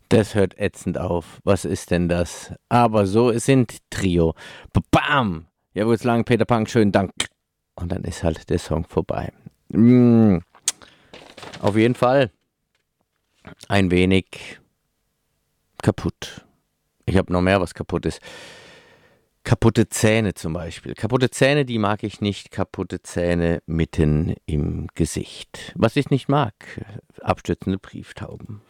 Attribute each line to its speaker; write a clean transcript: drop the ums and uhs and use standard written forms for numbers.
Speaker 1: Das hört ätzend auf. Was ist denn das? Aber so sind Trio. Bam! Ja, wo es lang, Peter Punk, schönen Dank. Und dann ist halt der Song vorbei. Auf jeden Fall ein wenig kaputt. Ich habe noch mehr, was kaputt ist. Kaputte Zähne zum Beispiel. Kaputte Zähne, die mag ich nicht. Kaputte Zähne mitten im Gesicht. Was ich nicht mag, abstürzende Brieftauben.